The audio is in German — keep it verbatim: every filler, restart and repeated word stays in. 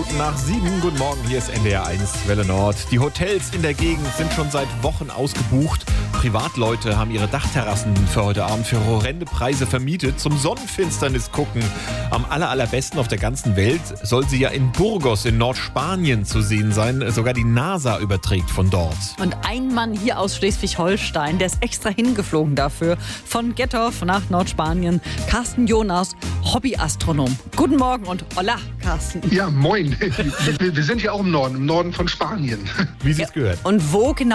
Minuten nach sieben. Guten Morgen, hier ist N D R eins Welle Nord. Die Hotels in der Gegend sind schon seit Wochen ausgebucht. Privatleute haben ihre Dachterrassen für heute Abend für horrende Preise vermietet. Zum Sonnenfinsternis gucken. Am aller, allerbesten auf der ganzen Welt soll sie ja in Burgos in Nordspanien zu sehen sein. Sogar die NASA überträgt von dort. Und ein Mann hier aus Schleswig-Holstein, der ist extra hingeflogen dafür. Von Gettorf nach Nordspanien. Carsten Jonas, Hobbyastronom. Guten Morgen und hola, Carsten. Ja, moin. Wir, wir sind ja auch im Norden, im Norden von Spanien. Wie sie es gehört. Und wo genau